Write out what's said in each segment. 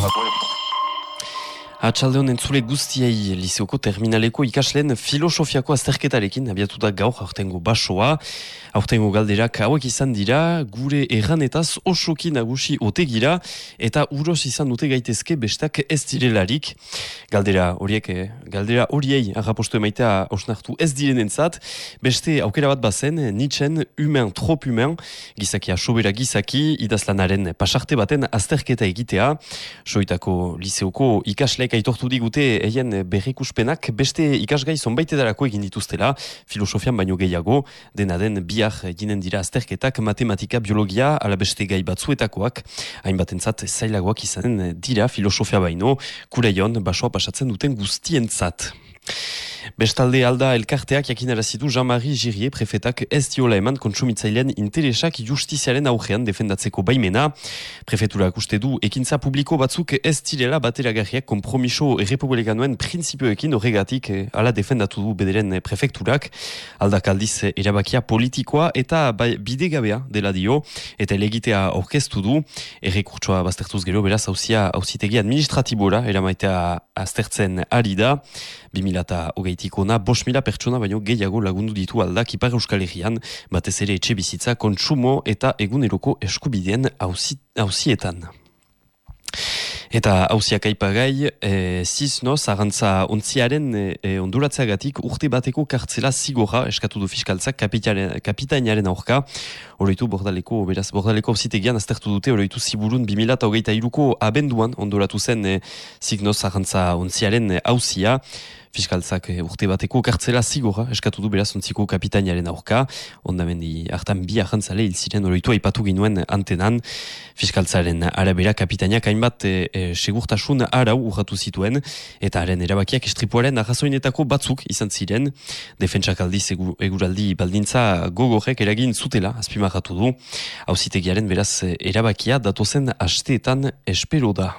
Atxaldeon entzule guztiei liseoko terminaleko ikasleen filosofiako azterketarekin abiatu da gaur aurtengo basoa. Aurtengo galderak hauek izan dira, gure erranetaz osoki nagusi otegira eta uros izan dute gaitezke bestak ez direlarik. Galdera horiei arrapostu emaitea osnartu ez direnentzat, beste aukera bat bazen, Nietzschen humain trop humain, gizakia sobera gizaki, idazlanaren pasarte baten azterketa egitea. Soitako liseoko ikaslek aitortu digute eien berrikuspenak beste ikasgai zonbaitetarako egin dituztela, filosofian baino gehiago, dena den bihar eginen dira azterketak matematika, biologia, ala beste gai batzuetakoak, hainbatentzat zailagoak izanen dira filosofia baino, kureion basoa pasatzen duten guztientzat. Bestalde alda elkarteak jakinarazitu Jean-Marie Girier prefetak ez diola eman kontsumitzailean interesak justiziaren aurrean defendatzeko baimena. Prefeturak uste du ekintza publiko batzuk ez direla bateragarriak konpromiso errepublikanoen printzipioekin horregatik ala defendatu du bederen prefekturak. Aldakaldiz erabakia politikoa eta bidegabea dela dio eta elegitea orkestu du. Errekurtsoa baztertuz gero beraz auzitegi administratibora eramaitea aztertzen ari da. 2008 ona 5.000 pertsona baino gehiago lagundu ditu aldak Ipar Euskal Herrian, batez ere etxe bizitza, kontsumo eta eguneroko eskubideen auzietan. Eta hauziak aipagai, Cisnoz, arrantza ontziaren onduratzeagatik urte bateko kartzela zigorra eskatu du fiskaltzak kapitainaren aurka. Oroitu bordaleko auzitegian aztertu dute, oroitu ziburun 2023ko abenduan onduratu zen Cisnoz arrantza ontziaren hauzia. Fiskaltzak urte bateko kartzela zigorra eskatu du beraz ontziko kapitainaren aurka. Ondamendi hartan bi arrantzale hil ziren oroitu aipatu ginuen antenan. Fiskaltzaren arabera kapitainak hainbat segurtasun arau urratu zituen eta haren erabakiak istripuaren arrazoinetako batzuk izan ziren. Defentsak aldiz eguraldi baldintza gogorrek eragin zutela azpimarratu du. Auzitegiaren beraz erabakia datozen asteetan espero da.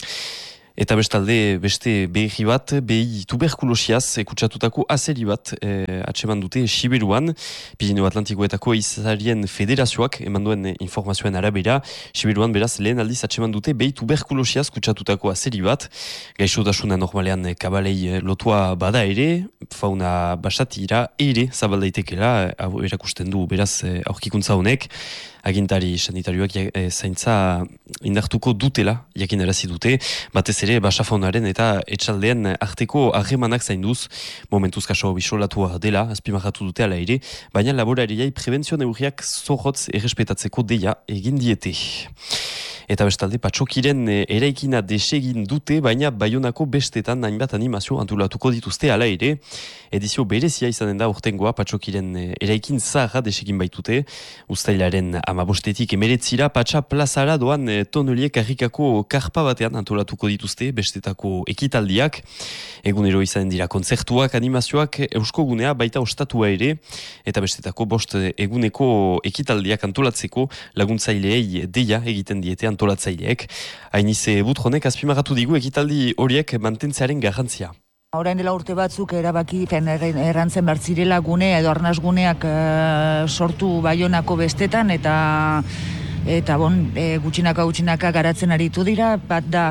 Eta bestalde, beste behi bat, behi tuberkulosiaz kutsatutako azeri bat atseman dute Siberuan. Pirineo Atlantikoetako izarien federazioak eman duen informazioen arabera. Siberuan beraz lehen aldiz atseman dute behi tuberkulosiaz kutsatutako azeri bat. Gaixotasuna normalean kabalei lotua bada ere, fauna basatira ere zabaldaitekela, erakusten du beraz aurkikuntza honek. Agintari sanitarioak zaintza indartuko dutela jakinarazi dute, batez ere basafaunaren eta etxaldean arteko harremanak zainduz, momentuz kaso bisolatua dela, azpimarratu dute ala ere, baina laborariai prebentzio neurriak zorrotz errespetatzeko deia egin diete. Eta bestalde, Patxokiren eraikina desegin dute, baina Baionako bestetan hainbat animazio antolatuko dituzte ala ere. Edizio berezia izanen da urtengoa Patxokiren eraikin zaharra desegin baitute. Uztailaren 15 emeretzira Patxa plazara doan toneliek harrikako karpa batean antolatuko dituzte bestetako ekitaldiak. Egunero izanen dira kontzertuak, animazioak, euskogunea baita ostatua ere. Eta bestetako 5 eguneko ekitaldiak antolatzeko laguntzaileei deia egiten diete antolatzaileek. Hainize Butronek azpimarratu digu ekitaldi horiek mantentzearen garrantzia. Orain dela urte batzuk erabaki errantzen bertzirela gune edo arnazguneak sortu Baionako bestetan eta gutxinaka garatzen aritu dira, bat da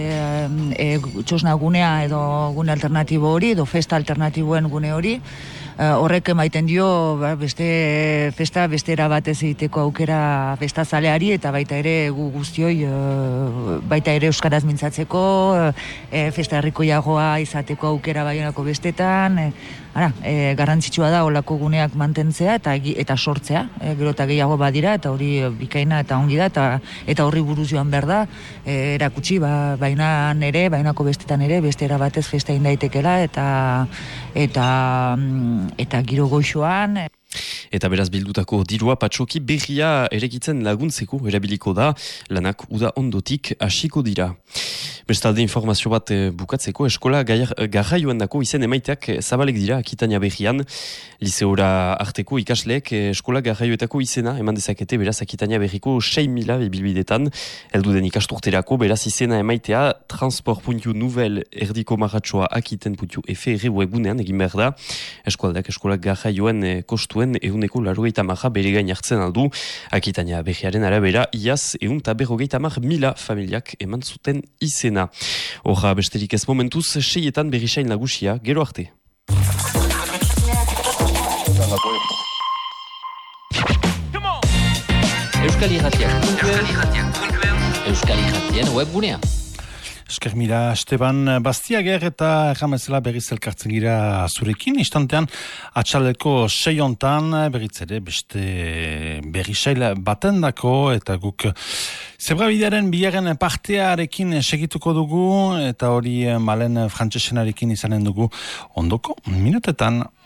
txosna gunea edo gune alternatibo hori, edo festa alternatiboen gune hori. Horrek emaiten dio beste era batez egiteko aukera festa zaleari eta baita ere gu guztioi baita ere euskaraz mintzatzeko, festa herrikoiagoa izateko aukera Baionako bestetan. Garrantzitsua da olako guneak mantentzea eta sortzea, gero eta gehiago badira eta hori bikaina eta ongi da eta horri buruz joan behar da, erakutsi Baionako bestetan ere beste era batez festa egin daitekela eta giro goixoan. Eta beraz bildutako dirua Patxoki berria erekitzen laguntzeko erabiliko da, lanak uda ondotik hasiko dira. Bestalde informazio bat bukatzeko, eskola garraioan dako izen emaiteak zabalek dira Akitania berrian. Liseora arteko ikasleek eskola garraioetako izena eman dezakete beraz Akitania berriko 6.000 ibilbidetan. Eldu den ikasturterako beraz izena emaitea transport.nouvel erdiko marratsoa akiten.fr webunean egin behar da. Eskualdak eskola garraioen kostuen 180 bere gain hartzen aldu. Akitania berriaren arabera iaz 150.000 familiak eman zuten izena. Horra besterik ez momentuz, 6etan berrisain nagusia, gero arte. Euskal Irratiak webgunea. Esker mira, Esteban Bastiager eta erramezela berriz elkartzen gira zurekin. Istantean, atxaleko 6 berriz ere beste berrisail batendako eta guk Zebrabidearen biaren partearekin segituko dugu eta hori Malen Frantsesenarekin izanen dugu ondoko minutetan.